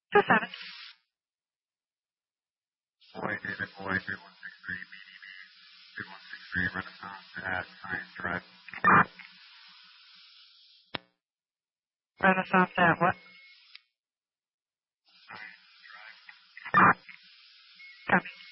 27. Boy, David Boy, 3163 BDB, 3163 Renaissance at Science Drive. Renaissance at what? Science Drive. Copy.